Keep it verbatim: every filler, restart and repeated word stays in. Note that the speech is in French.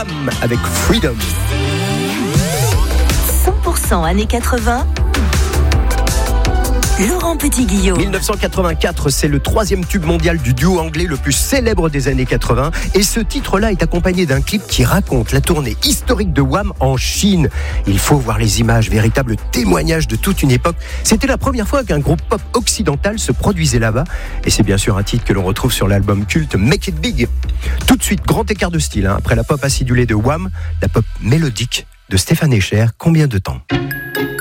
Wham avec Freedom. cent pour cent années quatre-vingts. Laurent Petit-Guillaume. dix-neuf cent quatre-vingt-quatre, c'est le troisième tube mondial du duo anglais le plus célèbre des années quatre-vingts. Et ce titre-là est accompagné d'un clip qui raconte la tournée historique de Wham en Chine. Il faut voir les images, véritable témoignage de toute une époque. C'était la première fois qu'un groupe pop occidental se produisait là-bas. Et c'est bien sûr un titre que l'on retrouve sur l'album culte Make It Big. Tout de suite, grand écart de style. Hein. Après la pop acidulée de Wham, la pop mélodique de Stéphane Echer. Combien de temps ?